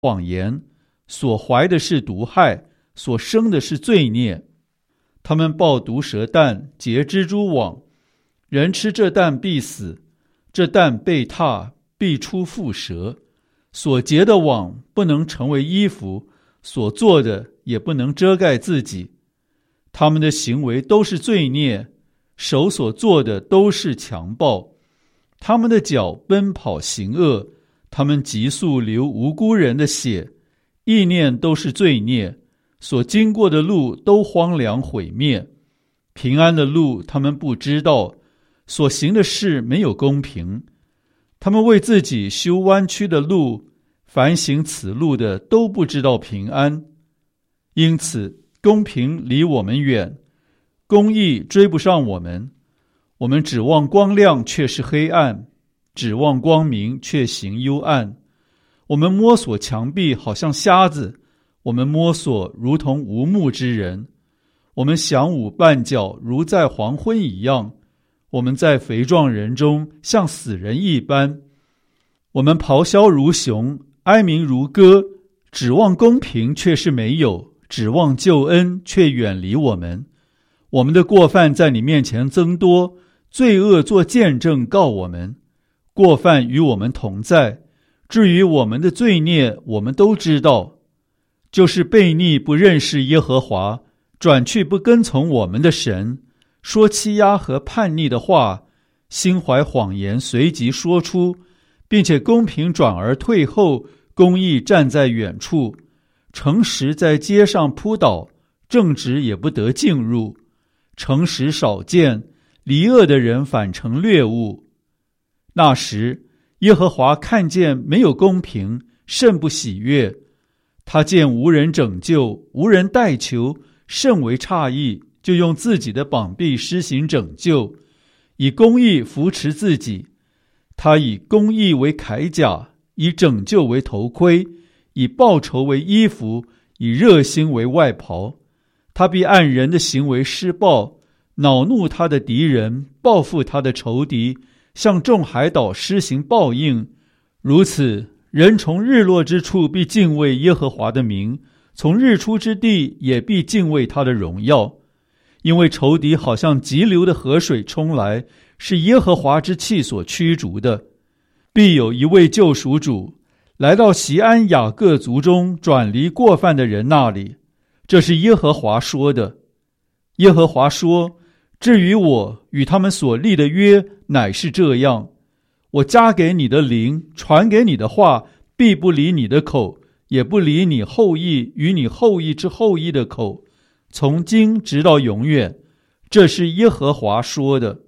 谎言，所怀的是毒害，所生的是罪孽。他们抱毒蛇蛋，结蜘蛛网，人吃这蛋必死，这蛋被踏，必出蝮蛇。所结的网不能成为衣服，所做的也不能遮盖自己。他们的行为都是罪孽，手所做的都是强暴。他们的脚奔跑行恶，他们急速流无辜人的血，意念都是罪孽，所经过的路都荒凉毁灭。平安的路他们不知道，所行的事没有公平。他们为自己修弯曲的路，凡行此路的都不知道平安。因此公平离我们远，公义追不上我们。我们指望光亮，却是黑暗；指望光明，却行幽暗。我们摸索墙壁，好像瞎子；我们摸索，如同无目之人。我们响舞绊脚，如在黄昏一样。我们在肥壮人中，像死人一般。我们咆哮如熊，哀鸣如歌，指望公平，却是没有；指望救恩，却远离我们。我们的过犯在你面前增多，罪恶做见证告我们。过犯与我们同在，至于我们的罪孽，我们都知道，就是悖逆不认识耶和华，转去不跟从我们的神，说欺压和叛逆的话，心怀谎言随即说出，并且公平转而退后，公义站在远处，诚实在街上扑倒，正直也不得进入。诚实少见，离恶的人反成掠物。那时耶和华看见没有公平，甚不喜悦。他见无人拯救，无人代求，甚为诧异，就用自己的膀臂施行拯救，以公义扶持自己。他以公义为铠甲，以拯救为头盔，以报仇为衣服，以热心为外袍。他必按人的行为施报，恼怒他的敌人，报复他的仇敌，向众海岛施行报应。如此，人从日落之处必敬畏耶和华的名，从日出之地也必敬畏他的荣耀。因为仇敌好像急流的河水冲来，是耶和华之气所驱逐的。必有一位救赎主，来到锡安雅各族中转离过犯的人那里。这是耶和华说的。耶和华说，至于我与他们所立的约，乃是这样：我加给你的灵，传给你的话，必不离你的口，也不离你后裔与你后裔之后裔的口，从今直到永远。这是耶和华说的。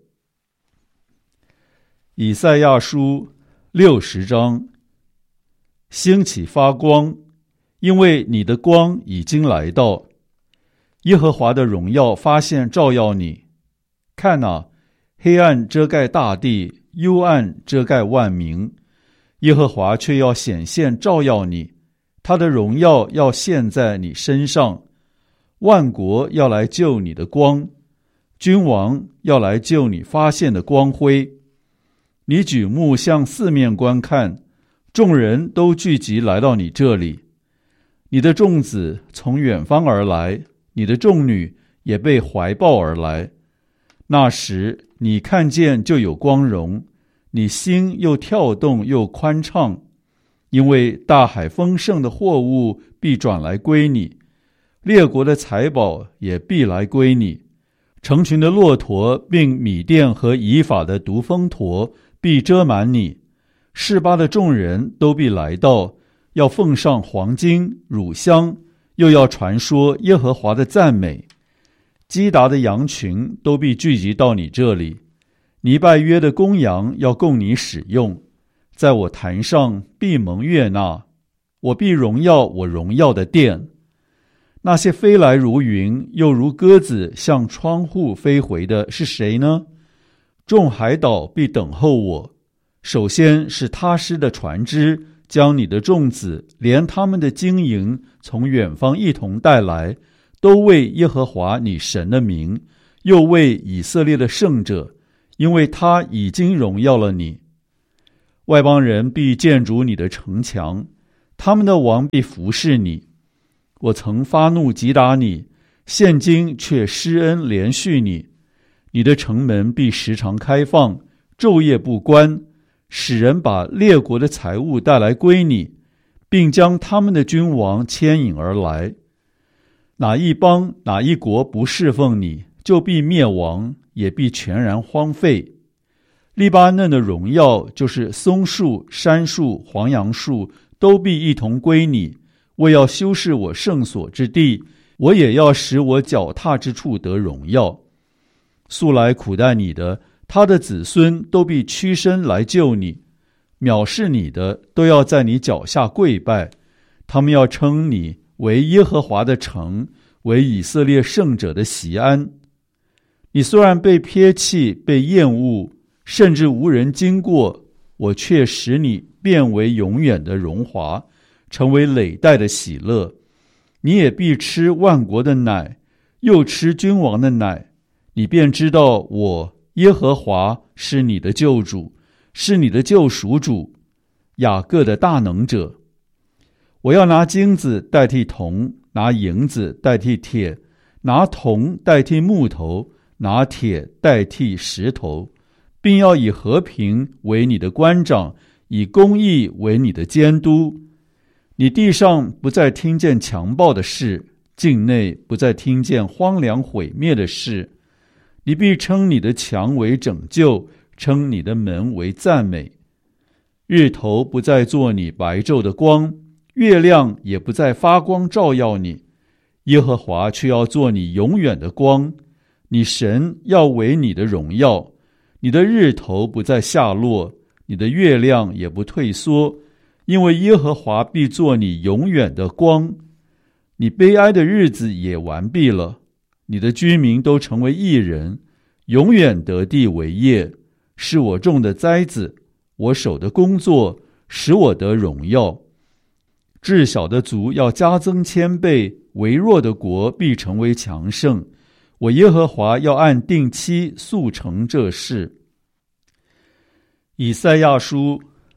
以赛亚书60章。兴起发光，因为你的光已经来到。耶和华的荣耀发现照耀你。看哪，黑暗遮盖大地，幽暗遮盖万民，耶和华却要显现照耀你，他的荣耀要现在你身上。万国要来救你的光，君王要来救你发现的光辉。你举目向四面观看，众人都聚集来到你这里。你的众子从远方而来，你的众女也被怀抱而来。那时你看见就有光荣，你心又跳动又宽畅，因为大海丰盛的货物必转来归你，列国的财宝也必来归你。成群的骆驼并米甸和以法的独峰驼必遮满你，示巴的众人都必来到，要奉上黄金乳香，又要传说耶和华的赞美。基达的羊群都必聚集到你这里，尼拜约的公羊要供你使用，在我坛上必蒙悦纳，我必荣耀我荣耀的殿。那些飞来如云，又如鸽子向窗户飞回的是谁呢？众海岛必等候我。首先是他施的船只，将你的众子连他们的金银从远方一同带来，都为耶和华你神的名，又为以色列的圣者，因为他已经荣耀了你。外邦人必建筑你的城墙， 他们的王必服侍你。我曾发怒击打你，现今却施恩怜恤你。你的城门必时常开放，昼夜不关，使人把列国的财物带来归你，并将他们的君王牵引而来。哪一邦哪一国不侍奉你，就必灭亡，也必全然荒废。利巴嫩的荣耀，就是松树、杉树、黄杨树，都必一同归你。我要修饰我圣所之地，我也要使我脚踏之处得荣耀。素来苦待你的，他的子孙都必屈身来救你；藐视你的，都要在你脚下跪拜。他们要称你为耶和华的城，为以色列圣者的锡安。你虽然被撇弃，被厌恶，甚至无人经过，我却使你变为永远的荣华，成为累代的喜乐。你也必吃万国的奶，又吃君王的奶。你便知道我耶和华是你的救主，是你的救赎主，雅各的大能者。我要拿金子代替铜，拿银子代替铁，拿铜代替木头，拿铁代替石头，并要以和平为你的官长，以公义为你的监督。你地上不再听见强暴的事，境内不再听见荒凉毁灭的事。你必称你的墙为拯救，称你的门为赞美。日头不再做你白昼的光，月亮也不再发光照耀你。耶和华却要做你永远的光，你神要为你的荣耀。你的日头不再下落，你的月亮也不退缩，因为耶和华必做你永远的光。你悲哀的日子也完毕了，你的居民都成为义人，永远得地为业，是我种的栽子，我手的工作，使我得荣耀。至小的族要加增千倍，微弱的国必成为强盛。我耶和华要按定期速成这事。以赛亚书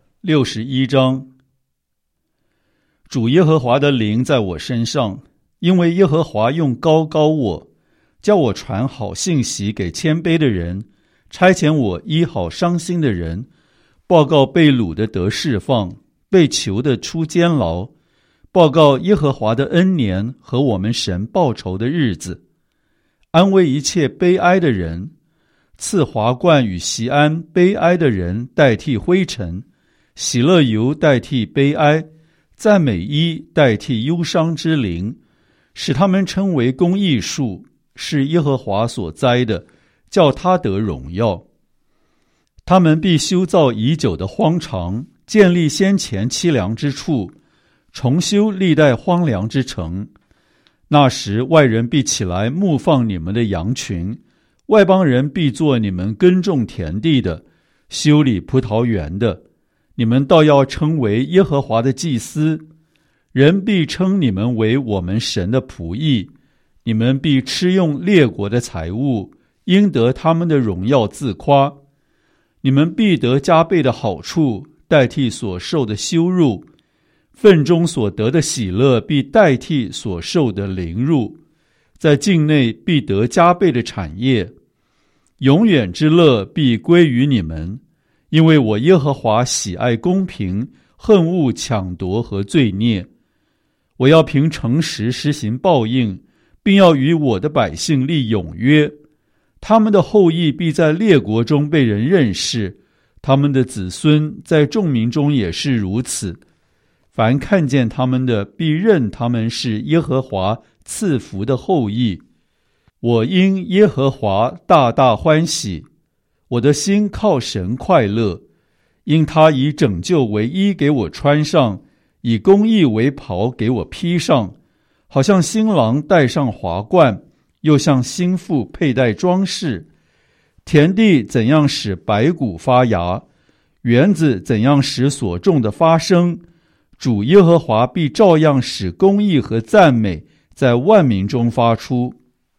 61章。主耶和华的灵在我身上，因为耶和华用膏膏我，叫我传好信息给谦卑的人，差遣我医好伤心的人，报告被掳的得释放，被囚的出监牢，报告耶和华的恩年和我们神报仇的日子，安慰一切悲哀的人，赐华冠与锡安，悲哀的人代替灰尘，喜乐油代替悲哀，赞美衣代替忧伤之灵，使他们称为公义树，是耶和华所栽的，叫他得荣耀。他们必修造已久的荒场，建立先前凄凉之处，重修历代荒凉之城。那时外人必起来牧放你们的羊群，外邦人必做你们耕种田地的，修理葡萄园的。你们倒要称为耶和华的祭司，人必称你们为我们神的仆役。你们必吃用列国的财物，应得他们的荣耀自夸。你们必得加倍的好处，代替所受的羞辱。份中所得的喜乐必代替所受的凌辱，在境内必得加倍的产业。永远之乐必归于你们，因为我耶和华喜爱公平，恨恶抢夺和罪孽。我要凭诚实施行报应，并要与我的百姓立永约。他们的后裔必在列国中被人认识，他们的子孙在众民中也是如此。凡看见他们的，必认他们是耶和华赐福的后裔。我因耶和华大大欢喜，我的心靠神快乐，因他以拯救为衣给我穿上，以公义为袍给我披上，好像新郎戴上华冠，又像新妇佩戴装饰。田地怎样使白骨发芽，园子怎样使所种的发生，主耶和华必照样使公义和赞美在万民中发出。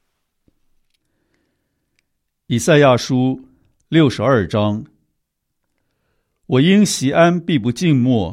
以赛亚书62章。我因锡安必不静默，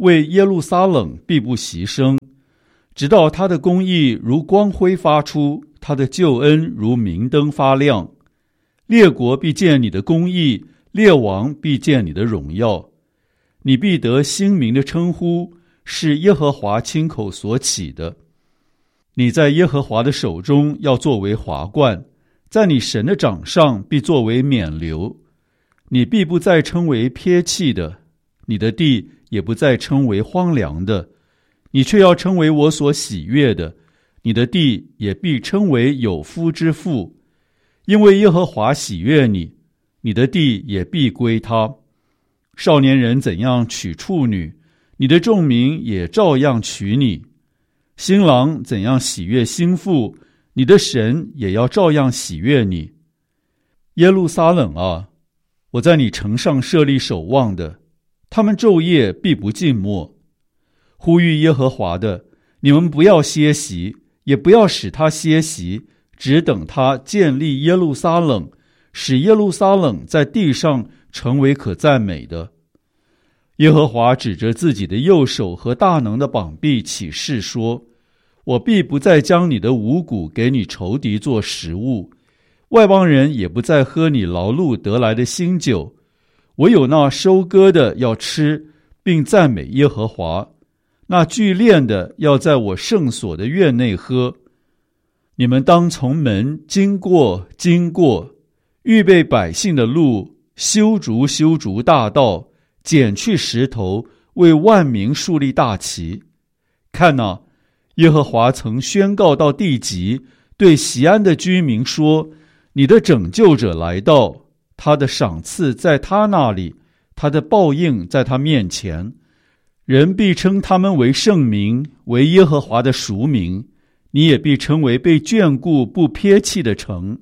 为耶路撒冷必不息声，直到他的公义如光辉发出，他的救恩如明灯发亮。列国必见你的公义，列王必见你的荣耀。你必得新名的称呼，是耶和华亲口所起的。你在耶和华的手中要作为华冠，在你神的掌上必作为冕旒。你必不再称为撇弃的，你的地也不再称为荒凉的，你却要称为我所喜悦的，你的地也必称为有夫之妇。因为耶和华喜悦你，你的地也必归他。少年人怎样娶处女，你的众民也照样娶你。新郎怎样喜悦新妇，你的神也要照样喜悦你。耶路撒冷啊，我在你城上设立守望的，他们昼夜必不静默。呼吁耶和华的，你们不要歇息，也不要使他歇息，只等他建立耶路撒冷，使耶路撒冷在地上成为可赞美的。耶和华指着自己的右手和大能的膀臂起誓说，我必不再将你的五谷给你仇敌做食物，外邦人也不再喝你劳碌得来的新酒，唯有那收割的要吃，并赞美耶和华，那聚炼的要在我圣所的院内喝。你们当从门经过，预备百姓的路，修筑大道，剪去石头，为万民树立大旗。看哪，耶和华曾宣告到地极，对锡安的居民说，你的拯救者来到，他的赏赐在他那里，他的报应在他面前。人必称他们为圣民，为耶和华的赎民，你也必称为被眷顾不撇弃的城。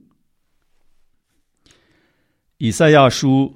以赛亚书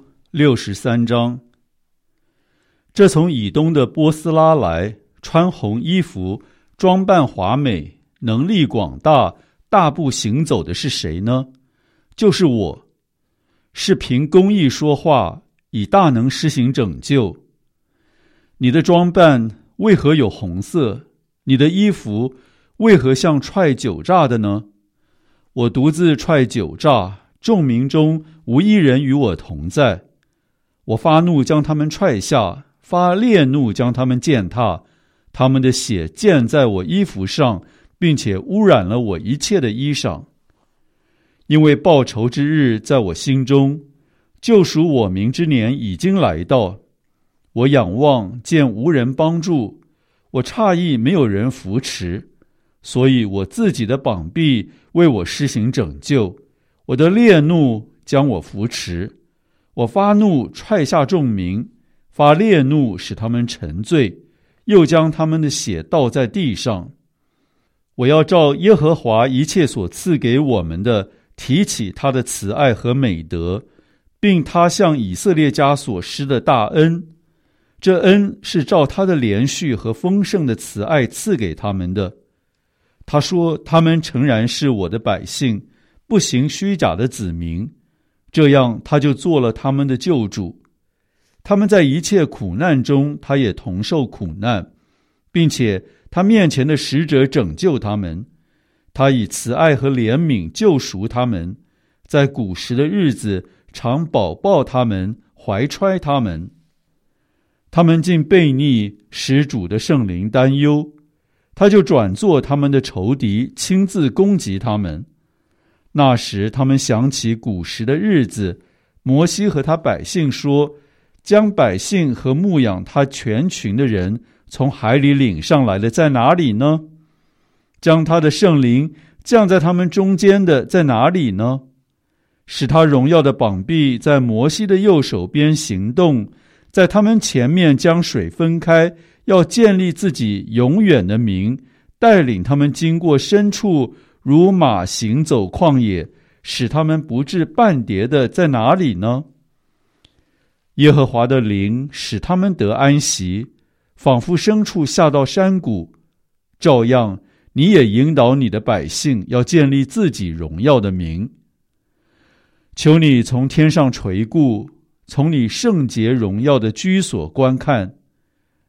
63章。这从以东的波斯拉来，穿红衣服，装扮华美，能力广大，大步行走的是谁呢？就是我，是凭公义说话，以大能施行拯救。你的装扮为何有红色？你的衣服为何像踹酒榨的呢？我独自踹酒榨，众民中无一人与我同在。我发怒将他们踹下，发烈怒将他们践踏，他们的血溅在我衣服上，并且污染了我一切的衣裳。因为报仇之日在我心中，救赎我民之年已经来到。我仰望见无人帮助，我诧异没有人扶持，所以我自己的膀臂为我施行拯救，我的烈怒将我扶持。我发怒踹下众民，发烈怒使他们沉醉，又将他们的血倒在地上。我要照耶和华一切所赐给我们的，提起他的慈爱和美德，并他向以色列家所施的大恩。这恩是照他的连续和丰盛的慈爱赐给他们的。他说，他们诚然是我的百姓，不行虚假的子民，这样他就做了他们的救主。他们在一切苦难中，他也同受苦难，并且他面前的使者拯救他们。他以慈爱和怜悯救赎他们，在古时的日子常保抱他们，怀揣他们。他们竟悖逆，使主的圣灵担忧，他就转作他们的仇敌，亲自攻击他们。那时他们想起古时的日子，摩西和他百姓说，将百姓和牧养他全群的人从海里领上来的在哪里呢？将他的圣灵降在他们中间的在哪里呢？使他荣耀的膀臂在摩西的右手边行动，在他们前面将水分开，要建立自己永远的名，带领他们经过深处，如马行走旷野，使他们不致半跌的在哪里呢？耶和华的灵使他们得安息，仿佛牲畜下到山谷。照样你也引导你的百姓，要建立自己荣耀的名。求你从天上垂顾，从你圣洁荣耀的居所观看。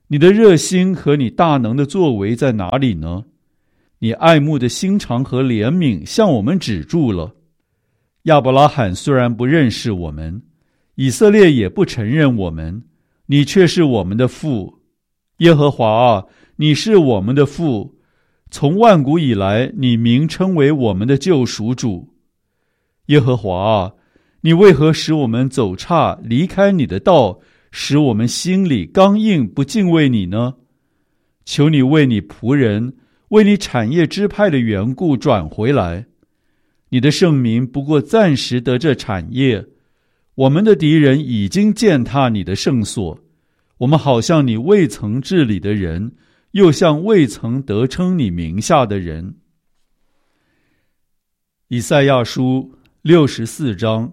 你的热心和你大能的作为在哪里呢？你爱慕的心肠和怜悯向我们止住了。亚伯拉罕虽然不认识我们，以色列也不承认我们，你却是我们的父。耶和华啊，你是我们的父，从万古以来，你名称为我们的救赎主。耶和华啊，你为何使我们走岔，离开你的道，使我们心里刚硬，不敬畏你呢？求你为你仆人，为你产业支派的缘故转回来。你的圣民不过暂时得这产业，我们的敌人已经践踏你的圣所，我们好像你未曾治理的人，又像未曾得称你名下的人。以赛亚书64章。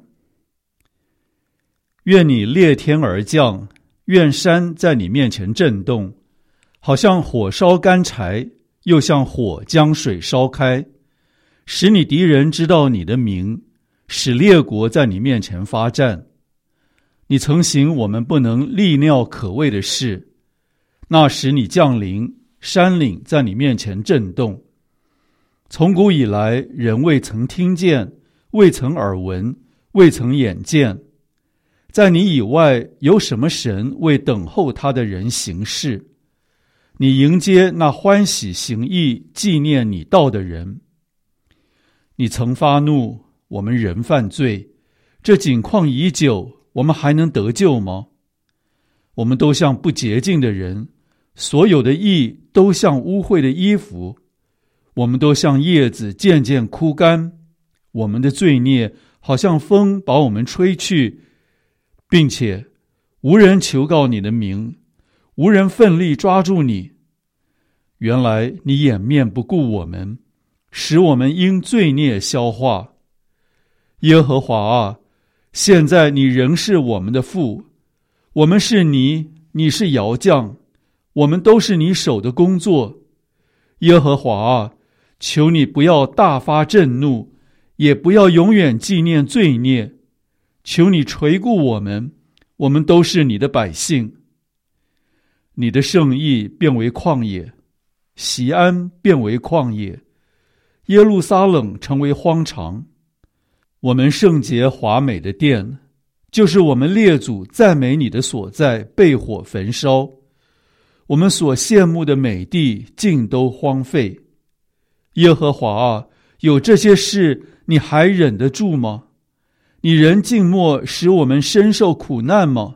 愿你裂天而降，愿山在你面前震动，好像火烧干柴，又像火将水烧开，使你敌人知道你的名，使列国在你面前发战。你曾行我们不能力料可畏的事，那时你降临，山岭在你面前震动。从古以来，人未曾听见，未曾耳闻，未曾眼见。在你以外，有什么神为等候他的人行事？你迎接那欢喜行义、纪念你道的人。你曾发怒，我们人犯罪，这景况已久，我们还能得救吗？我们都像不洁净的人，所有的义都像污秽的衣服，我们都像叶子渐渐枯干，我们的罪孽好像风把我们吹去，并且无人求告你的名，无人奋力抓住你。原来你掩面不顾我们，使我们因罪孽消化。耶和华啊，现在你仍是我们的父，我们是你，你是窑匠，我们都是你手的工作。耶和华啊，求你不要大发震怒，也不要永远纪念罪孽。求你垂顾我们，我们都是你的百姓。你的圣意变为旷野，锡安变为旷野，耶路撒冷成为荒场。我们圣洁华美的殿，就是我们列祖赞美你的所在，被火焚烧。我们所羡慕的美地尽都荒废。耶和华啊，有这些事你还忍得住吗？你仍静默，使我们深受苦难吗？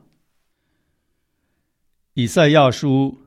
以赛亚书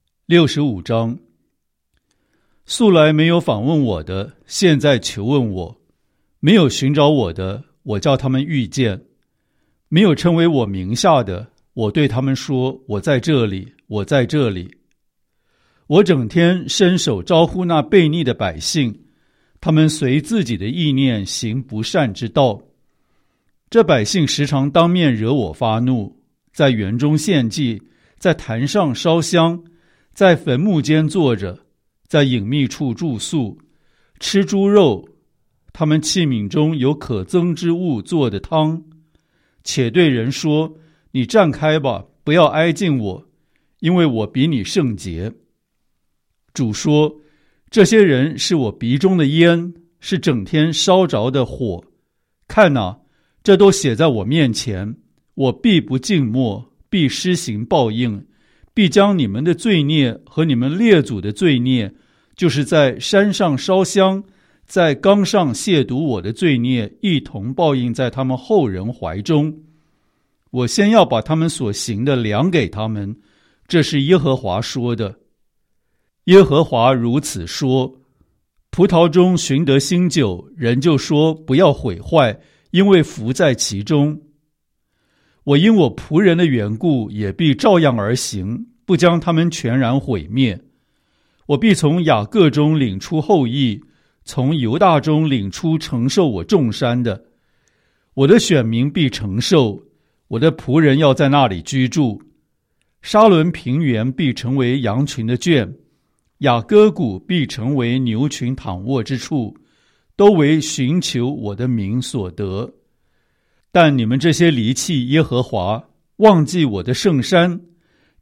65章。素来没有访问我的，现在求问我；没有寻找我的，我叫他们遇见；没有称为我名下的，我对他们说：我在这里，我在这里。我整天伸手招呼那悖逆的百姓，他们随自己的意念行不善之道。这百姓时常当面惹我发怒，在园中献祭，在坛上烧香，在坟墓间坐着，在隐秘处住宿，吃猪肉，他们器皿中有可憎之物做的汤，且对人说：你站开吧，不要挨近我，因为我比你圣洁。主说：这些人是我鼻中的烟，是整天烧着的火。看哪，这都写在我面前，我必不静默，必施行报应，必将你们的罪孽和你们列祖的罪孽，就是在山上烧香，在冈上亵渎我的罪孽，一同报应在他们后人怀中。我先要把他们所行的量给他们，这是耶和华说的。耶和华如此说：葡萄中寻得新酒，人就说不要毁坏，因为福在其中。我因我仆人的缘故，也必照样而行，不将他们全然毁灭。我必从雅各中领出后裔，从犹大中领出承受我众山的。我的选民必承受，我的仆人要在那里居住。沙伦平原必成为羊群的圈，雅各谷必成为牛群躺卧之处，都为寻求我的名所得。但你们这些离弃耶和华，忘记我的圣山，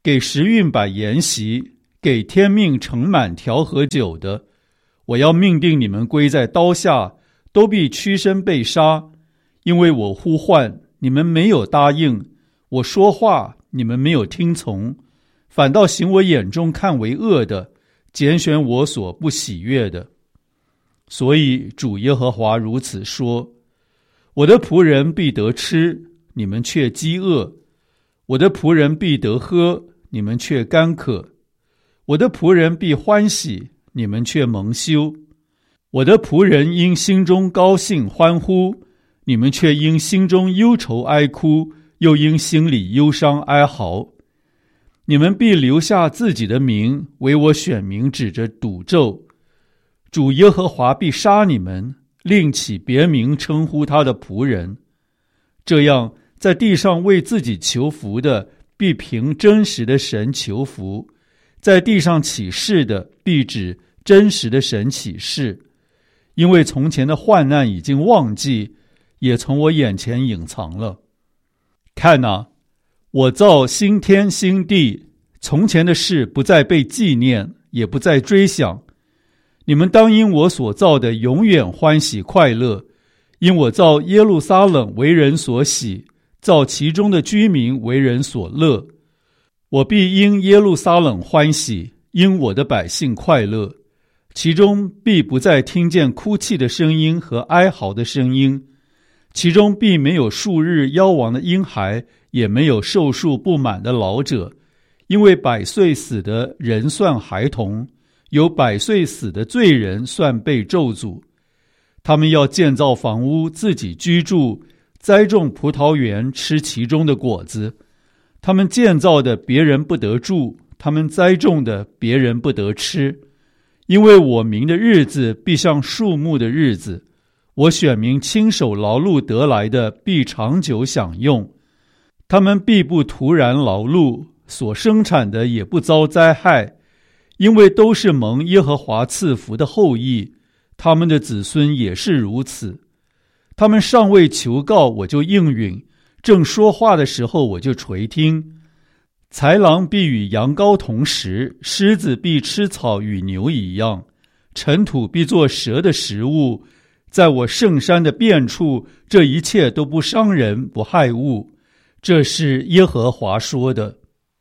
给时运摆筵席，给天命盛满调和酒的，我要命定你们归在刀下，都必屈身被杀。因为我呼唤，你们没有答应；我说话，你们没有听从，反倒行我眼中看为恶的，拣选我所不喜悦的。所以主耶和华如此说：我的仆人必得吃，你们却饥饿；我的仆人必得喝，你们却干渴；我的仆人必欢喜，你们却蒙羞；我的仆人因心中高兴欢呼，你们却因心中忧愁哀哭，又因心里忧伤哀嚎。你们必留下自己的名，为我选民指着赌咒。主耶和华必杀你们，另起别名称呼他的仆人。这样，在地上为自己求福的，必凭真实的神求福；在地上起誓的，必指真实的神起誓。因为从前的患难已经忘记，也从我眼前隐藏了。看哪，我造新天新地，从前的事不再被纪念，也不再追想。你们当因我所造的永远欢喜快乐，因我造耶路撒冷为人所喜，造其中的居民为人所乐。我必因耶路撒冷欢喜，因我的百姓快乐，其中必不再听见哭泣的声音和哀嚎的声音，其中必没有数日夭亡的婴孩，也没有寿数不满的老者，因为100岁死的人算孩童，有100岁死的罪人算被咒诅。他们要建造房屋自己居住，栽种葡萄园吃其中的果子。他们建造的别人不得住，他们栽种的别人不得吃。因为我民的日子必像树木的日子，我选民亲手劳碌得来的必长久享用。他们必不突然劳碌，所生产的也不遭灾害，因为都是蒙耶和华赐福的后裔，他们的子孙也是如此。他们尚未求告，我就应允；正说话的时候，我就垂听。豺狼必与羊羔同食，狮子必吃草与牛一样，尘土必作蛇的食物。在我圣山的遍处，这一切都不伤人，不害物。这是耶和华说的。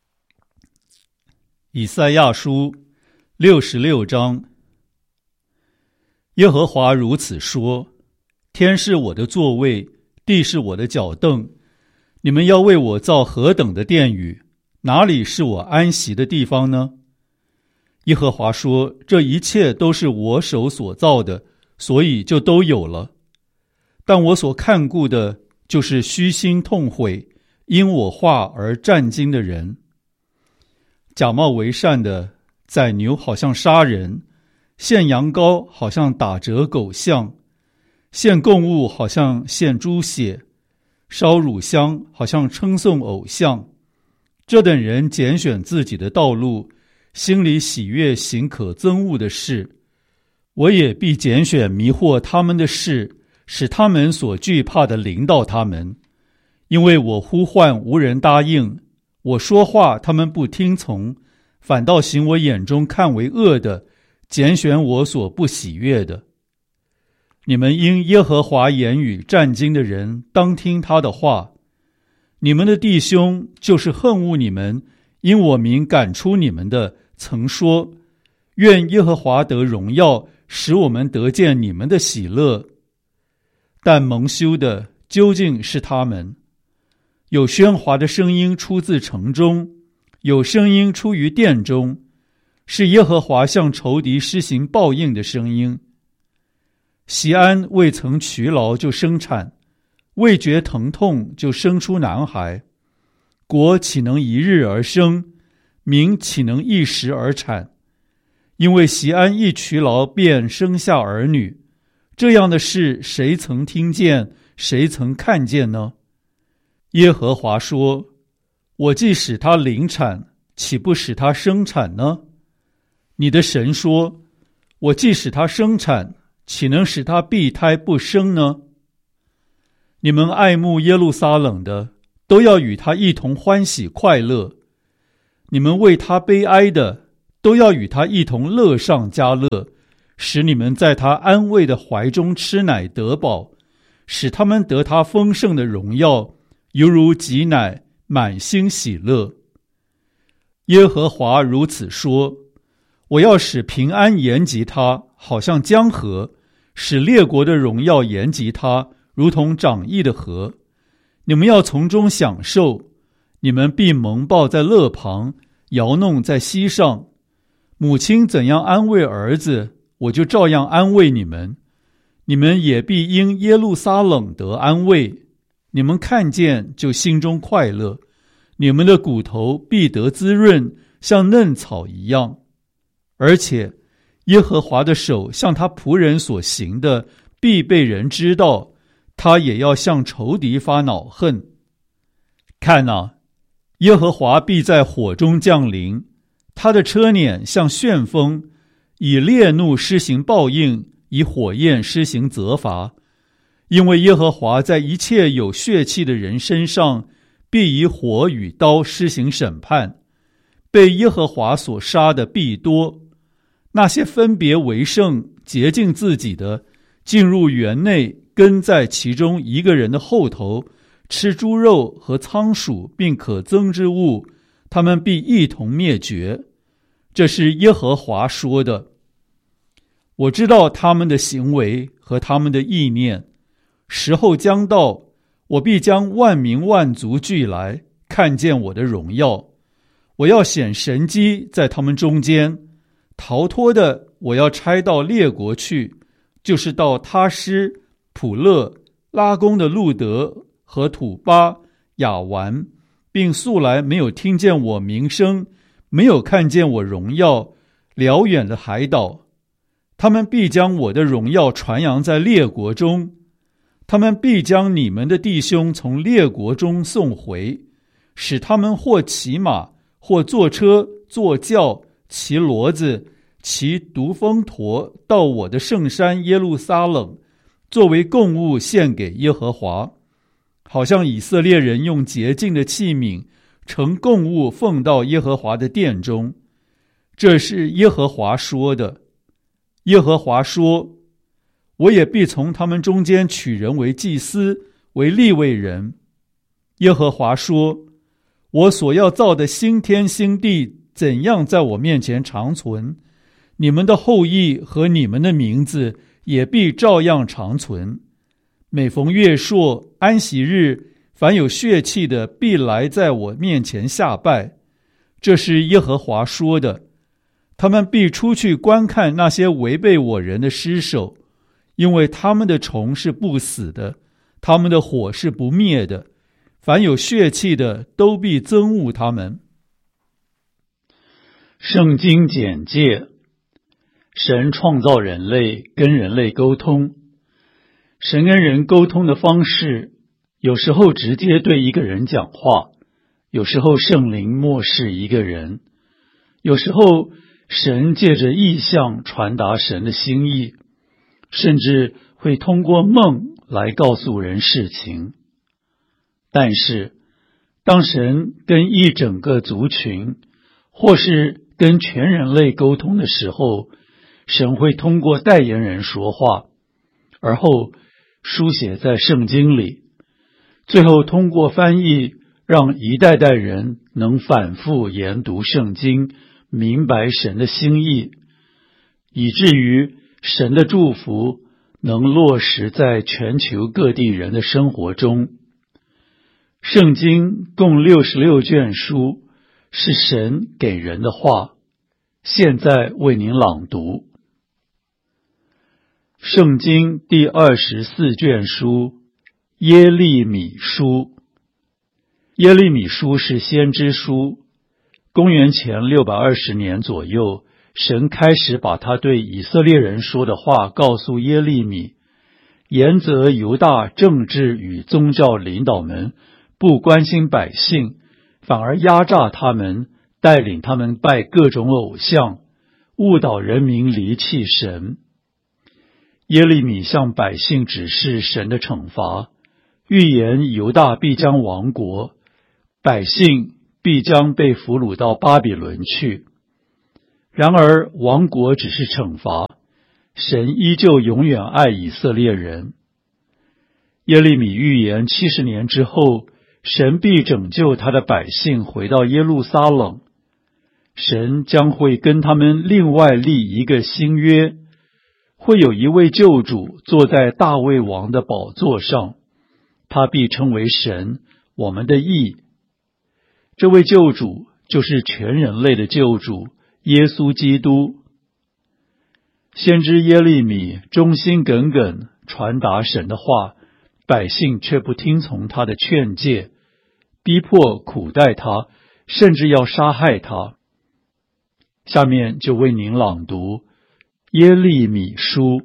以赛亚书66章。耶和华如此说：天是我的座位，地是我的脚凳。你们要为我造何等的殿宇？哪里是我安息的地方呢？耶和华说：这一切都是我手所造的，所以就都有了。但我所看顾的，就是虚心痛悔，因我话而战惊的人。假冒为善的宰牛好像杀人，献羊羔好像打折狗象，献供物好像献猪血，烧乳香好像称颂偶像。这等人拣选自己的道路，心里喜悦行可憎恶的事。我也必拣选迷惑他们的事，使他们所惧怕的临到他们。因为我呼唤无人答应，我说话他们不听从，反倒行我眼中看为恶的，拣选我所不喜悦的。你们因耶和华言语战惊的人，当听他的话。你们的弟兄就是恨恶你们，因我名赶出你们的，曾说：愿耶和华得荣耀，使我们得见你们的喜乐。但蒙羞的究竟是他们。有喧哗的声音出自城中，有声音出于殿中，是耶和华向仇敌施行报应的声音。锡安未曾劬劳就生产，未觉疼痛就生出男孩。国岂能一日而生？民岂能一时而产？因为锡安一劬劳便生下儿女，这样的事谁曾听见，谁曾看见呢？耶和华说：我既使他临产，岂不使他生产呢？你的神说：我既使他生产，岂能使他闭胎不生呢？你们爱慕耶路撒冷的，都要与他一同欢喜快乐。 你们为他悲哀的，都要与他一同乐上加乐，使你们在他安慰的怀中吃奶得饱，使他们得他丰盛的荣耀，犹如挤奶，满心喜乐。耶和华如此说：我要使平安延及他，好像江河，使列国的荣耀延及他，如同涨溢的河。你们要从中享受，你们必蒙抱在勒旁，摇弄在膝上。母亲怎样安慰儿子，我就照样安慰你们。你们也必因耶路撒冷得安慰，你们看见就心中快乐，你们的骨头必得滋润，像嫩草一样。而且耶和华的手向他仆人所行的，必被人知道，他也要向仇敌发恼恨。看啊，耶和华必在火中降临，他的车辇像旋风，以烈怒施行报应，以火焰施行责罚。因为耶和华在一切有血气的人身上，必以火与刀施行审判。被耶和华所杀的必多，那些分别为圣、洁净自己的，进入园内，跟在其中一个人的后头，吃猪肉和仓鼠并可憎之物，他们必一同灭绝。这是耶和华说的。我知道他们的行为和他们的意念，时候将到，我必将万民万族聚来，看见我的荣耀。我要显神迹在他们中间，逃脱的我要差到列国去，就是到他施、普勒、拉宫的路德和土巴、亚完，并素来没有听见我名声，没有看见我荣耀，辽远的海岛。他们必将我的荣耀传扬在列国中，他们必将你们的弟兄从列国中送回，使他们或骑马，或坐车、坐轿、骑骡子、骑独峰驼，到我的圣山耶路撒冷，作为供物献给耶和华，好像以色列人用洁净的器皿盛供物奉到耶和华的殿中。这是耶和华说的。耶和华说：我也必从他们中间取人为祭司，为利未人。耶和华说：我所要造的新天新地，怎样在我面前长存，你们的后裔和你们的名字也必照样长存。每逢月朔、安息日，凡有血气的必来在我面前下拜。这是耶和华说的。他们必出去观看那些违背我人的尸首，因为他们的虫是不死的，他们的火是不灭的，凡有血气的都必憎恶他们。圣经简介：神创造人类，跟人类沟通。神跟人沟通的方式，有时候直接对一个人讲话，有时候圣灵默示一个人，有时候神借着异象传达神的心意，甚至会通过梦来告诉人事情。但是，当神跟一整个族群，或是跟全人类沟通的时候，神会通过代言人说话，而后书写在圣经里，最后通过翻译，让一代代人能反复研读圣经，明白神的心意，以至于神的祝福能落实在全球各地人的生活中。圣经共66卷书，是神给人的话，现在为您朗读。圣经第24卷书，耶利米书。耶利米书是先知书。公元前620年左右，神开始把他对以色列人说的话告诉耶利米，严责犹大政治与宗教领导们不关心百姓，反而压榨他们，带领他们拜各种偶像，误导人民离弃神。耶利米向百姓指示神的惩罚，预言犹大必将亡国，百姓必将被俘虏到巴比伦去。然而亡国只是惩罚，神依旧永远爱以色列人。耶利米预言70年之后，神必拯救他的百姓回到耶路撒冷，神将会跟他们另外立一个新约，会有一位救主坐在大卫王的宝座上，他必称为神，我们的义。这位救主就是全人类的救主耶稣基督。先知耶利米忠心耿耿传达神的话，百姓却不听从他的劝诫，逼迫苦待他，甚至要杀害他。下面就为您朗读耶利米书。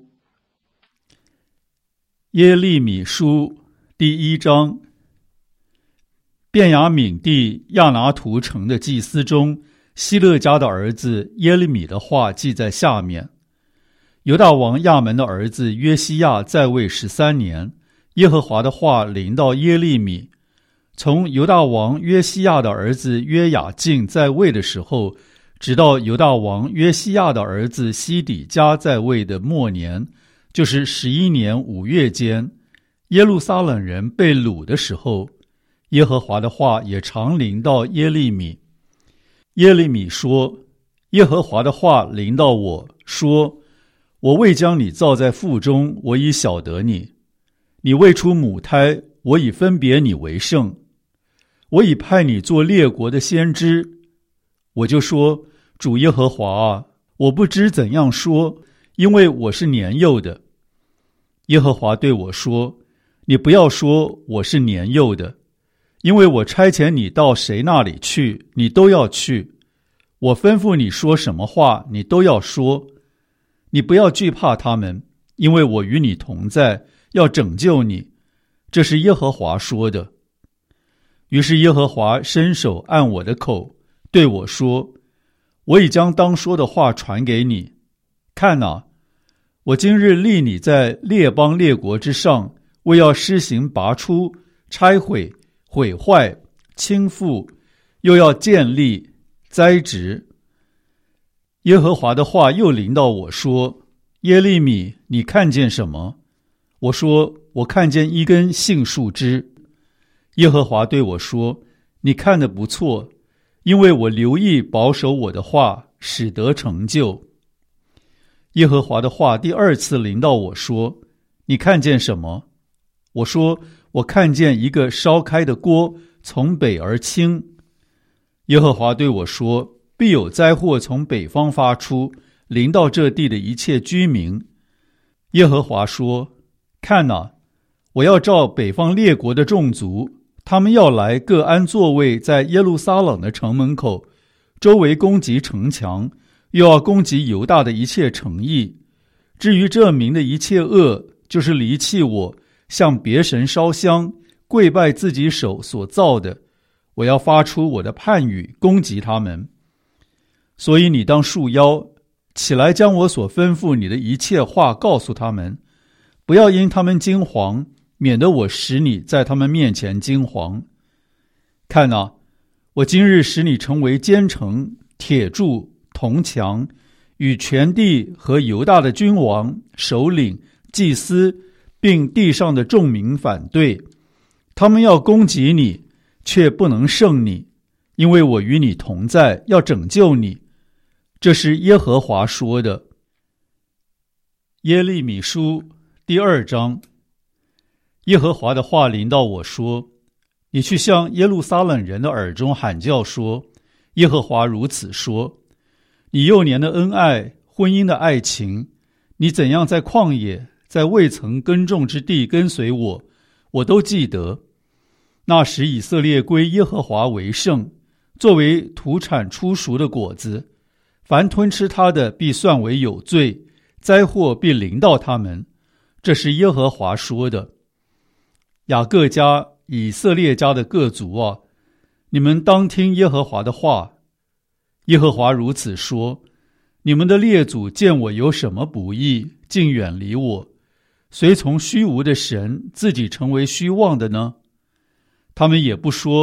耶利米书第1章。便雅悯地亚拿图城的祭司中，希勒家的儿子耶利米的话记在下面。犹大王亚门的儿子约西亚在位13年，耶和华的话临到耶利米。从犹大王约西亚的儿子约雅敬在位的时候，直到犹大王约西亚的儿子西底家在位的末年，就是11年5月间，耶路撒冷人被掳的时候，耶和华的话也常临到耶利米。耶利米说，耶和华的话临到我说，我未将你造在腹中，我已晓得你；你未出母胎，我已分别你为圣。我已派你做列国的先知。我就说，主耶和华啊，我不知怎样说，因为我是年幼的。耶和华对我说，你不要说我是年幼的，因为我差遣你到谁那里去，你都要去。我吩咐你说什么话，你都要说。你不要惧怕他们，因为我与你同在，要拯救你。这是耶和华说的。于是耶和华伸手按我的口，对我说，我已将当说的话传给你。看哪，我今日立你在列邦列国之上，为要施行拔出、拆毁、毁坏、倾覆，又要建立、栽植。耶和华的话又临到我说，耶利米，你看见什么？我说，我看见一根杏树枝。耶和华对我说，你看得不错，因为我留意保守我的话，使得成就。耶和华的话第2次临到我说，你看见什么？我说，我看见一个烧开的锅从北而倾。耶和华对我说，必有灾祸从北方发出，临到这地的一切居民。耶和华说，看哪，我要召北方列国的众族，他们要来各安座位在耶路撒冷的城门口，周围攻击城墙，又要攻击犹大的一切城邑。至于这民的一切恶，就是离弃我，向别神烧香，跪拜自己手所造的，我要发出我的判语，攻击他们。所以你当束腰，起来将我所吩咐你的一切话告诉他们，不要因他们惊惶，免得我使你在他们面前惊惶。看哪，我今日使你成为坚城、铁柱、铜墙，与全地和犹大的君王、首领、祭司，并地上的众民反对。他们要攻击你，却不能胜你，因为我与你同在，要拯救你。这是耶和华说的。耶利米书第2章。耶和华的话临到我说，你去向耶路撒冷人的耳中喊叫说，耶和华如此说，你幼年的恩爱，婚姻的爱情，你怎样在旷野，在未曾耕种之地跟随我，我都记得。那时以色列归耶和华为圣，作为土产出熟的果子，凡吞吃他的必算为有罪，灾祸必临到他们。这是耶和华说的。雅各家、以色列家的各族啊，你们当听耶和华的话。耶和华如此说，你们的列祖见我有什么不义，竟远离我，随从虚无的神，自己成为虚妄的呢？他们也不说，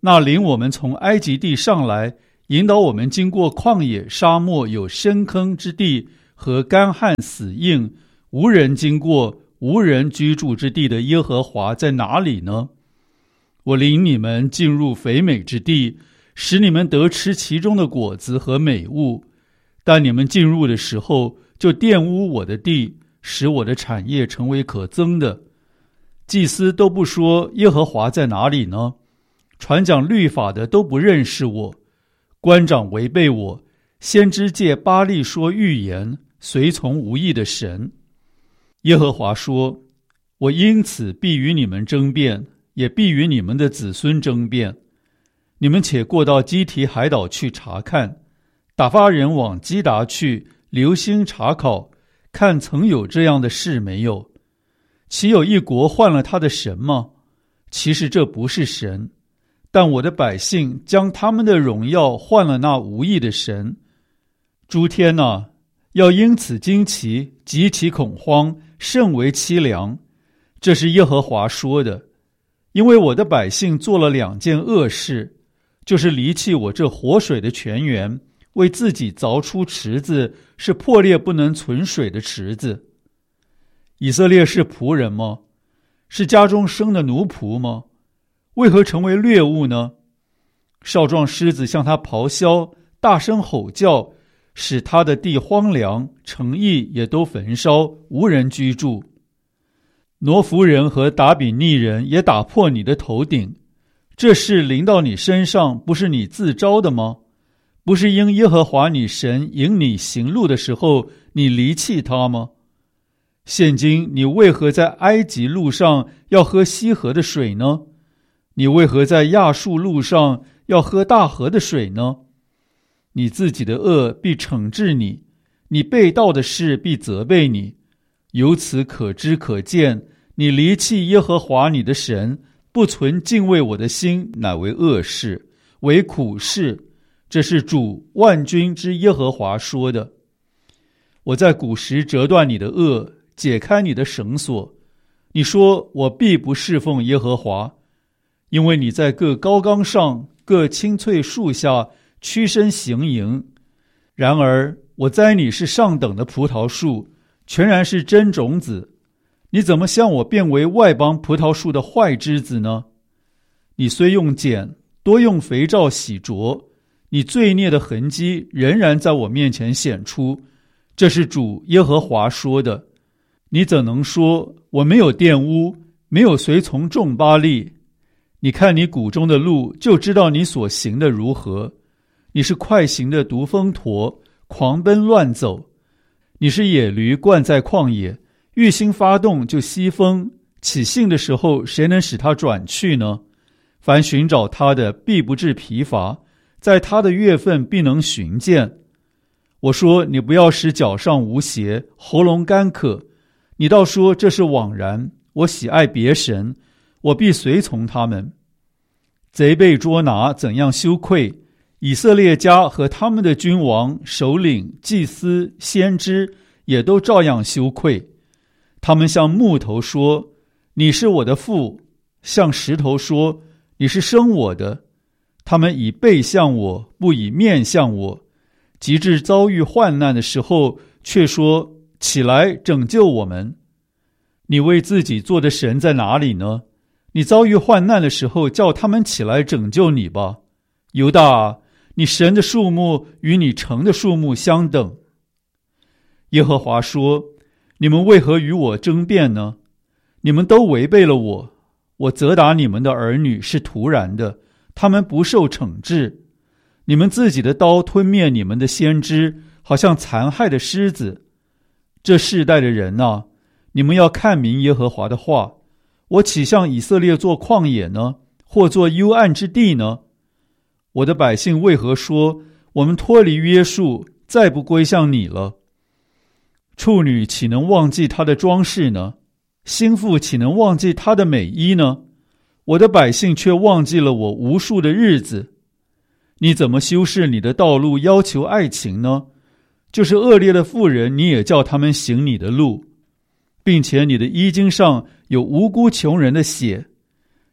那领我们从埃及地上来，引导我们经过旷野沙漠有深坑之地和干旱死硬，无人经过无人居住之地的耶和华在哪里呢？我领你们进入肥美之地，使你们得吃其中的果子和美物，但你们进入的时候就玷污我的地，使我的产业成为可憎的。祭司都不说耶和华在哪里呢？传讲律法的都不认识我，官长违背我，先知借巴力说预言，随从无益的神。耶和华说，我因此必与你们争辩，也必与你们的子孙争辩。你们且过到基提海岛去查看，打发人往基达去留心查考，看曾有这样的事没有。岂有一国换了他的神吗？其实这不是神，但我的百姓将他们的荣耀换了那无益的神。诸天啊，要因此惊奇，极其恐慌，甚为凄凉。这是耶和华说的。因为我的百姓做了2件恶事，就是离弃我这活水的泉源，为自己凿出池子，是破裂不能存水的池子。以色列是仆人吗？是家中生的奴仆吗？为何成为掠物呢？少壮狮子向他咆哮，大声吼叫，使他的地荒凉，城邑也都焚烧，无人居住。挪弗人和达比尼人也打破你的头顶，这事临到你身上，不是你自招的吗？不是因耶和华你神引你行路的时候，你离弃他吗？现今你为何在埃及路上要喝西河的水呢？你为何在亚述路上要喝大河的水呢？你自己的恶必惩治你，你背道的事必责备你。由此可知可见，你离弃耶和华你的神，不存敬畏我的心，乃为恶事，为苦事。这是主万军之耶和华说的。我在古时折断你的轭，解开你的绳索。你说我必不侍奉耶和华，因为你在各高冈上、各青翠树下屈身行营。然而我栽你是上等的葡萄树，全然是真种子。你怎么向我变为外邦葡萄树的坏枝子呢？你虽用碱，多用肥皂洗濯，你罪孽的痕迹仍然在我面前显出。这是主耶和华说的。你怎能说我没有玷污，没有随从众巴力？你看你谷中的路，就知道你所行的如何。你是快行的独峰驼，狂奔乱走。你是野驴惯在旷野，欲心发动就西风，起兴的时候，谁能使它转去呢？凡寻找他的，必不致疲乏，在他的月份必能寻见。我说你不要使脚上无鞋，喉咙干渴。你倒说这是枉然，我喜爱别神，我必随从他们。贼被捉拿，怎样羞愧？以色列家和他们的君王、首领、祭司、先知也都照样羞愧。他们向木头说，你是我的父；向石头说，你是生我的。他们以背向我，不以面向我。及至遭遇患难的时候，却说，起来拯救我们。你为自己做的神在哪里呢？你遭遇患难的时候，叫他们起来拯救你吧。犹大啊，你神的数目与你城的数目相等。耶和华说，你们为何与我争辩呢？你们都违背了我。我责打你们的儿女是突然的，他们不受惩治。你们自己的刀吞灭你们的先知，好像残害的狮子。这世代的人啊，你们要看明耶和华的话。我岂向以色列做旷野呢？或做幽暗之地呢？我的百姓为何说，我们脱离约束，再不归向你了？处女岂能忘记她的装饰呢？心腹岂能忘记她的美衣呢？我的百姓却忘记了我无数的日子。你怎么修饰你的道路，要求爱情呢？就是恶劣的妇人，你也叫他们行你的路，并且你的衣襟上有无辜穷人的血。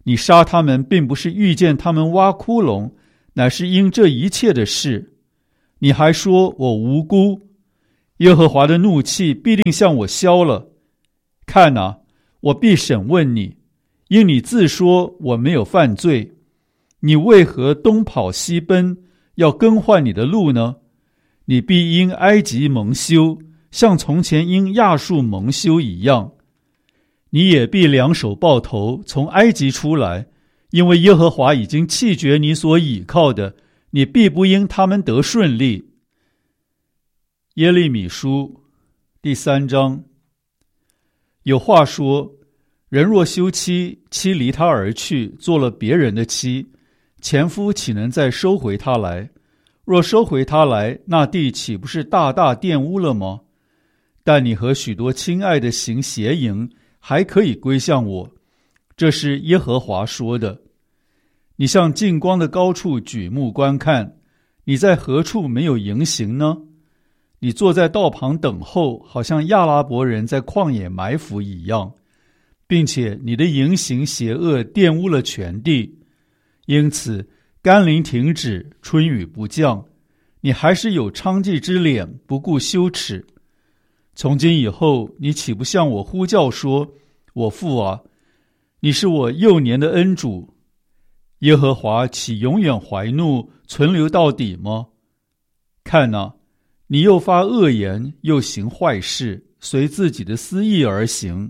你杀他们并不是遇见他们挖窟窿，乃是因这一切的事。你还说我无辜，耶和华的怒气必定向我消了。看啊，我必审问你，因你自说我没有犯罪。你为何东跑西奔，要更换你的路呢？你必因埃及蒙羞，像从前因亚述蒙羞一样。你也必两手抱头，从埃及出来，因为耶和华已经弃绝你所倚靠的，你必不因他们得顺利。耶利米书第3章。有话说，人若休妻，妻离他而去，做了别人的妻，前夫岂能再收回他来？若收回他来，那地岂不是大大玷污了吗？但你和许多亲爱的行邪淫，还可以归向我，这是耶和华说的。你向近光的高处举目观看，你在何处没有淫行呢？你坐在道旁等候，好像亚拉伯人在旷野埋伏一样，并且你的淫行邪恶玷污了全地，因此甘霖停止，春雨不降，你还是有娼妓之脸，不顾羞耻。从今以后，你岂不向我呼叫说，我父啊，你是我幼年的恩主？耶和华岂永远怀怒，存留到底吗？看啊，你又发恶言，又行坏事，随自己的私意而行。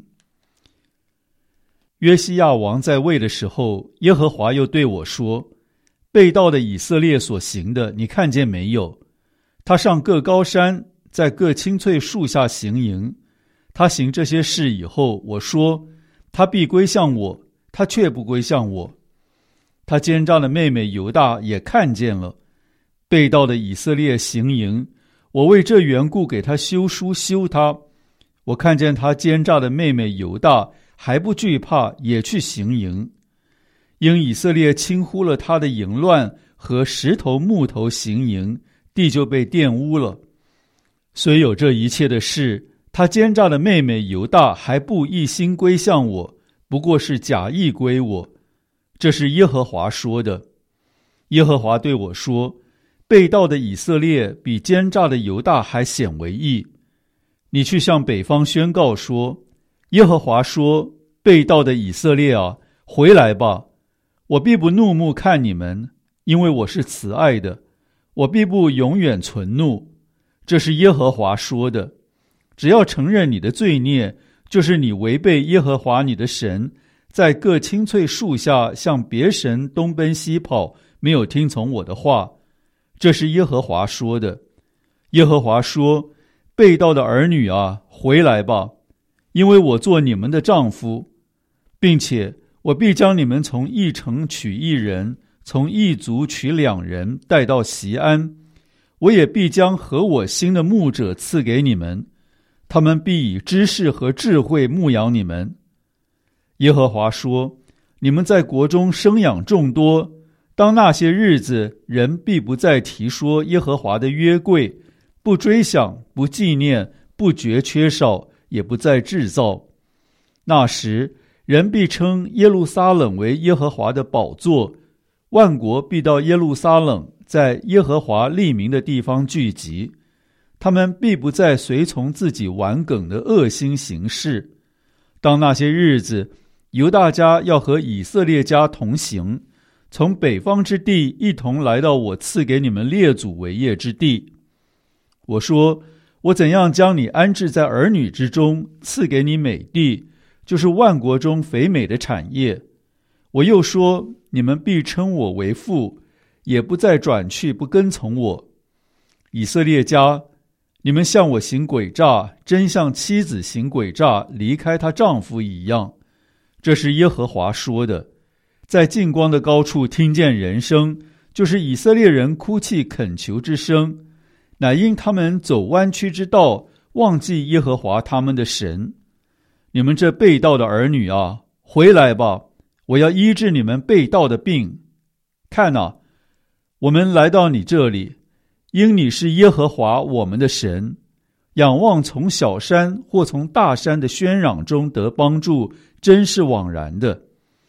约西亚王在位的时候，耶和华又对我说，背道的以色列所行的，你看见没有？他上各高山，在各青翠树下行营。他行这些事以后，我说，他必归向我，他却不归向我。他奸诈的妹妹犹大也看见了，背道的以色列行营，我为这缘故给他修书休他。我看见他奸诈的妹妹犹大还不惧怕，也去行营。因以色列轻忽了他的淫乱和石头木头行营，地就被玷污了。虽有这一切的事，他奸诈的妹妹犹大还不一心归向我，不过是假意归我。这是耶和华说的。耶和华对我说，背道的以色列比奸诈的犹大还显为义。你去向北方宣告说，耶和华说，背道的以色列啊，回来吧，我必不怒目看你们，因为我是慈爱的，我必不永远存怒。这是耶和华说的。只要承认你的罪孽，就是你违背耶和华你的神，在各青翠树下向别神东奔西跑，没有听从我的话。这是耶和华说的。耶和华说，背道的儿女啊，回来吧，因为我做你们的丈夫，并且我必将你们从一城取一人，从一族取2人，带到锡安。我也必将合我心的牧者赐给你们，他们必以知识和智慧牧养你们。耶和华说，你们在国中生养众多，当那些日子，人必不再提说耶和华的约柜，不追想，不纪念，不觉缺少，也不再制造。那时，人必称耶路撒冷为耶和华的宝座，万国必到耶路撒冷，在耶和华立名的地方聚集。他们必不再随从自己顽梗的恶心行事。当那些日子，犹大家要和以色列家同行，从北方之地一同来到我赐给你们列祖为业之地。我说，我怎样将你安置在儿女之中，赐给你美地，就是万国中肥美的产业。我又说，你们必称我为父，也不再转去不跟从我。以色列家，你们向我行诡诈，真像妻子行诡诈，离开她丈夫一样。这是耶和华说的。在近光的高处听见人声，就是以色列人哭泣恳求之声，乃因他们走弯曲之道，忘记耶和华他们的神。你们这背道的儿女啊，回来吧，我要医治你们背道的病。看啊，我们来到你这里，因你是耶和华我们的神，仰望从小山或从大山的喧嚷中得帮助，真是枉然的。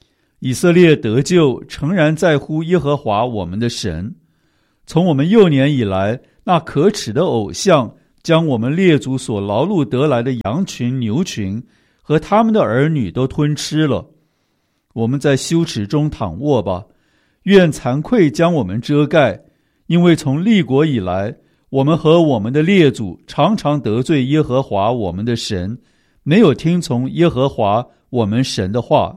以色列得救诚然在乎耶和华我们的神。从我们幼年以来，那可耻的偶像将我们列祖所劳碌得来的羊群牛群和他们的儿女都吞吃了。我们在羞耻中躺卧吧，愿惭愧将我们遮盖，因为从立国以来，我们和我们的列祖常常得罪耶和华我们的神，没有听从耶和华我们神的话。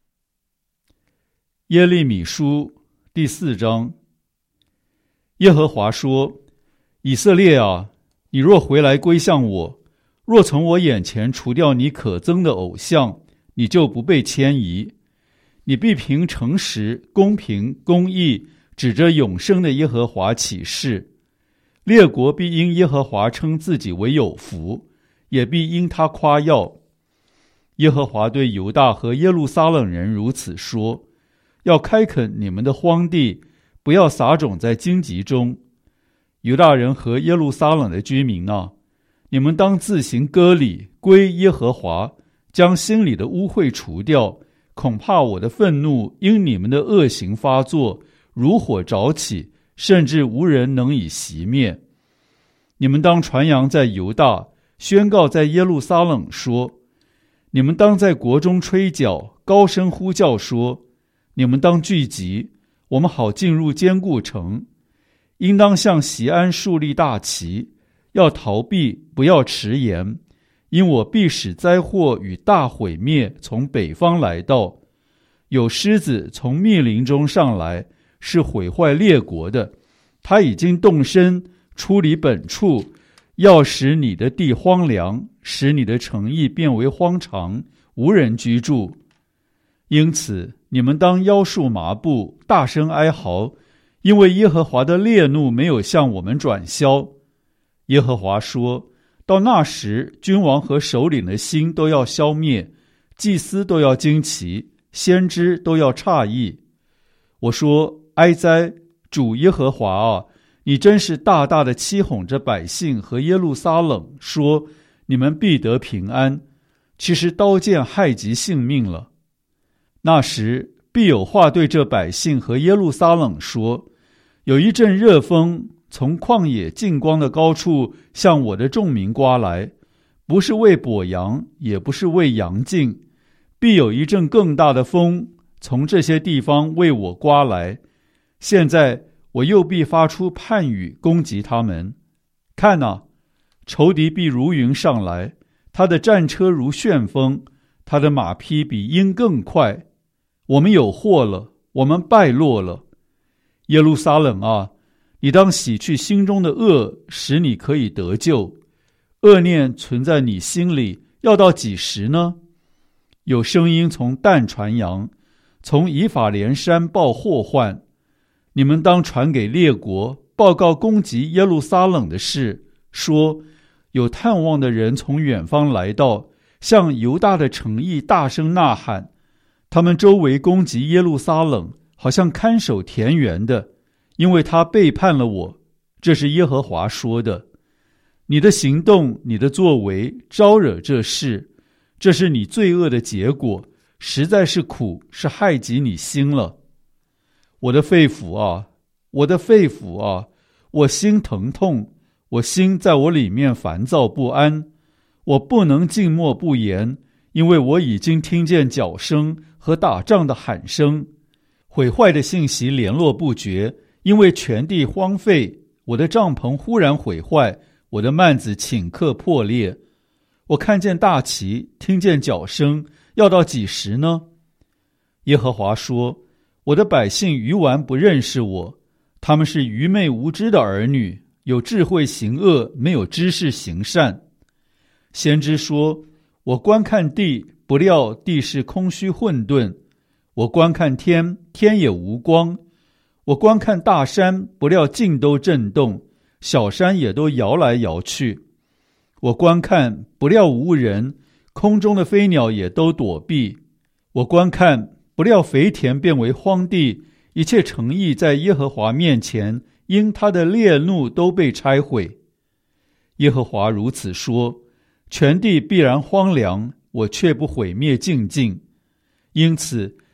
耶利米书第4章。耶和华说：以色列啊，你若回来归向我，若从我眼前除掉你可憎的偶像，你就不被迁移。你必凭诚实、公平、公义，指着永生的耶和华起誓。列国必因耶和华称自己为有福，也必因他夸耀。耶和华对犹大和耶路撒冷人如此说：要开垦你们的荒地，不要撒种在荆棘中。犹大人和耶路撒冷的居民啊，你们当自行割礼，归耶和华，将心里的污秽除掉，恐怕我的愤怒因你们的恶行发作，如火着起，甚至无人能以熄灭。你们当传扬在犹大，宣告在耶路撒冷说：你们当在国中吹角，高声呼叫说：你们当聚集，我们好进入坚固城。应当向锡安树立大旗，要逃避，不要迟延，因我必使灾祸与大毁灭从北方来到。有狮子从密林中上来，是毁坏列国的，他已经动身出离本处，要使你的地荒凉，使你的城邑变为荒场，无人居住。因此你们当腰束麻布，大声哀嚎，因为耶和华的烈怒没有向我们转消。耶和华说：到那时，君王和首领的心都要消灭，祭司都要惊奇，先知都要诧异。我说：哀哉，主耶和华啊，你真是大大的欺哄着百姓和耶路撒冷，说你们必得平安，其实刀剑害及性命了。那时必有话对这百姓和耶路撒冷说：有一阵热风从旷野近光的高处向我的众民刮来，不是为跛羊，也不是为羊尽，必有一阵更大的风从这些地方为我刮来。现在我又必发出叛语攻击他们。看哪，仇敌必如云上来，他的战车如旋风，他的马匹比鹰更快。我们有祸了，我们败落了。耶路撒冷啊，你当洗去心中的恶，使你可以得救。恶念存在你心里，要到几时呢？有声音从但传扬，从以法莲山报祸患。你们当传给列国，报告攻击耶路撒冷的事，说有探望的人从远方来到，向犹大的城邑大声呐喊。他们周围攻击耶路撒冷，好像看守田园的，因为他背叛了我。这是耶和华说的。你的行动，你的作为，招惹这事，这是你罪恶的结果，实在是苦，是害及你心了。我的肺腑啊，我的肺腑啊，我心疼痛，我心在我里面烦躁不安，我不能静默不言，因为我已经听见脚声和打仗的喊声。毁坏的信息联络不绝，因为全地荒废，我的帐篷忽然毁坏，我的幔子顷刻破裂。我看见大旗，听见脚声，要到几时呢？耶和华说：我的百姓愚顽不认识我，他们是愚昧无知的儿女，有智慧行恶，没有知识行善。先知说：我观看地，不料地是空虚混沌；我观看天，天也无光；我观看大山，不料尽都震动，小山也都摇来摇去；我观看，不料无人，空中的飞鸟也都躲避；我观看，不料肥田变为荒地，一切城邑在耶和华面前，因他的烈怒都被拆毁。耶和华如此说：全地必然荒凉，我却不毁灭净尽。因此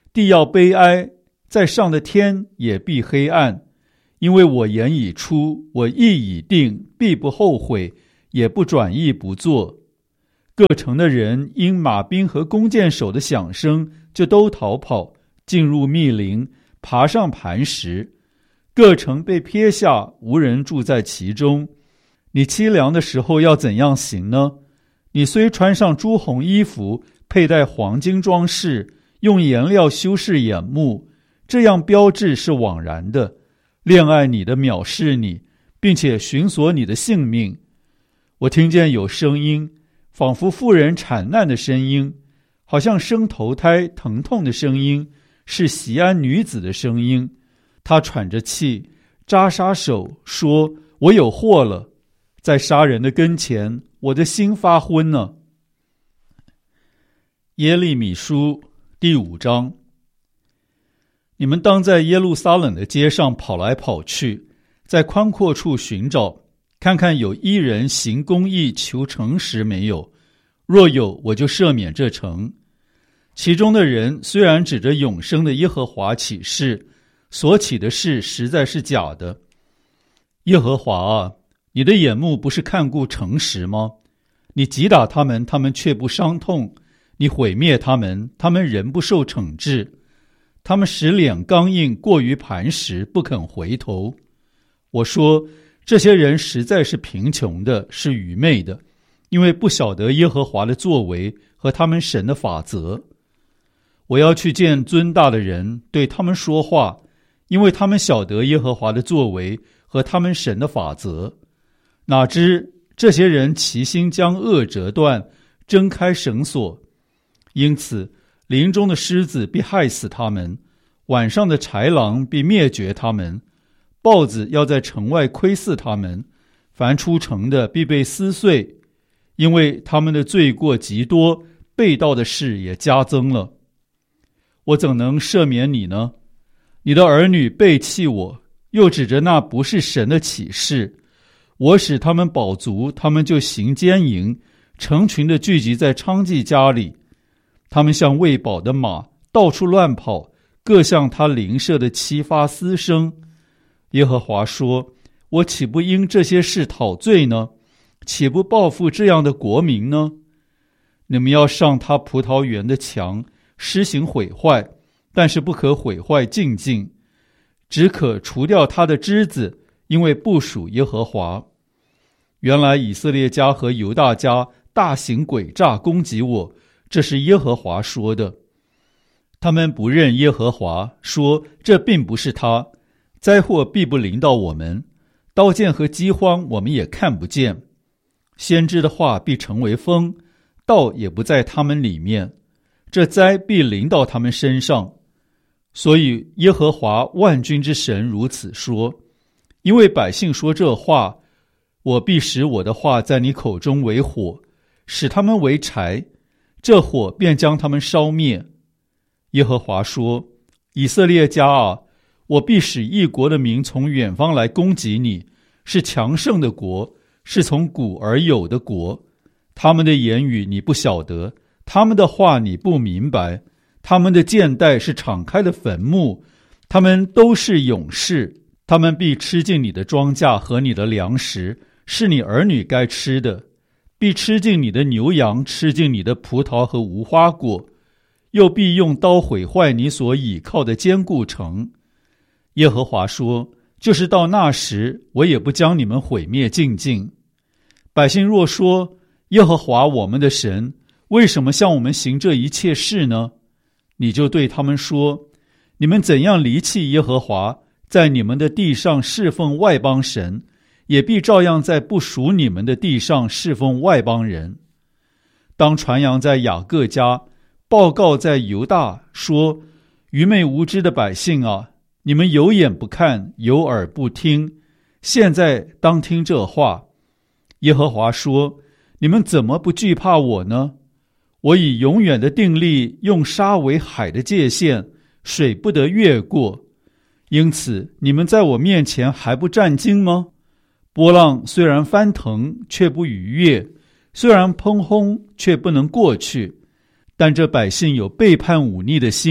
地要悲哀，在上的天也必黑暗。因为我言已出，我意已定，必不后悔，也不转意不做。各城的人因马兵和弓箭手的响声，就都逃跑，进入密林，爬上磐石。各城被撇下，无人住在其中。你凄凉的时候要怎样行呢？你虽穿上朱红衣服，佩戴黄金装饰，用颜料修饰眼目，这样标志是枉然的。恋爱你的藐视你，并且寻索你的性命。我听见有声音，仿佛妇人产难的声音，好像生头胎疼痛的声音，是锡安女子的声音。她喘着气，扎杀手，说：我有祸了，在杀人的跟前，我的心发昏呢。耶利米书第5章。你们当在耶路撒冷的街上跑来跑去，在宽阔处寻找，看看有一人行公义求诚实没有，若有，我就赦免这城。其中的人虽然指着永生的耶和华起誓，所起的事实在是假的。耶和华啊，你的眼目不是看顾诚实吗？你击打他们，他们却不伤痛；你毁灭他们，他们仍不受惩治。他们使脸刚硬，过于磐石，不肯回头。我说，这些人实在是贫穷的，是愚昧的，因为不晓得耶和华的作为和他们神的法则。我要去见尊大的人，对他们说话，因为他们晓得耶和华的作为和他们神的法则。哪知这些人齐心将恶折断，挣开绳索，因此林中的狮子必害死他们，晚上的豺狼必灭绝他们，豹子要在城外窥伺他们，凡出城的必被撕碎，因为他们的罪过极多，背道的事也加增了。我怎能赦免你呢？你的儿女背弃我，又指着那不是神的启示。我使他们饱足，他们就行奸淫，成群的聚集在娼妓家里。他们像喂饱的马，到处乱跑，各向他邻舍的妻发私生。耶和华说，我岂不因这些事讨罪呢？岂不报复这样的国民呢？你们要上他葡萄园的墙，施行毁坏，但是不可毁坏净境，只可除掉他的枝子，因为不属耶和华。原来以色列家和犹大家大行诡诈攻击我，这是耶和华说的。他们不认耶和华，说这并不是他，灾祸必不临到我们，刀剑和饥荒我们也看不见。先知的话必成为风，道也不在他们里面，这灾必临到他们身上。所以耶和华万军之神如此说，因为百姓说这话，我必使我的话在你口中为火，使他们为柴，这火便将他们烧灭。耶和华说，以色列家啊，我必使异国的民从远方来攻击你，是强盛的国，是从古而有的国。他们的言语你不晓得，他们的话你不明白，他们的箭袋是敞开的坟墓，他们都是勇士，他们必吃尽你的庄稼和你的粮食，是你儿女该吃的，必吃尽你的牛羊，吃尽你的葡萄和无花果，又必用刀毁坏你所倚靠的坚固城。耶和华说，就是到那时，我也不将你们毁灭尽尽。百姓若说，耶和华我们的神为什么向我们行这一切事呢？你就对他们说，你们怎样离弃耶和华，在你们的地上侍奉外邦神，也必照样在不属你们的地上侍奉外邦人。当传扬在雅各家，报告在犹大，说，愚昧无知的百姓啊，你们有眼不看，有耳不听，现在当听这话。耶和华说，你们怎么不惧怕我呢？我以永远的定例，用沙为海的界限，水不得越过。因此你们在我面前还不战惊吗？波浪虽然翻腾，却不逾越，虽然砰轰，却不能过去。但这百姓有背叛忤逆的心，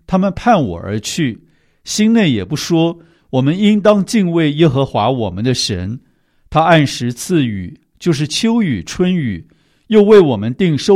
他们叛我而去，心内也不说，我们应当敬畏耶和华我们的神。他按时赐雨，就是秋雨春雨，又为我们定收